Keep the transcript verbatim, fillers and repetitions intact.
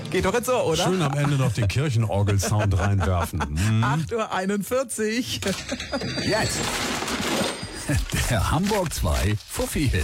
Geht doch jetzt so, oder? Schön am Ende noch den Kirchenorgel-Sound reinwerfen. Mhm. acht Uhr einundvierzig. Jetzt der Hamburg zwei Fuffi-Hit.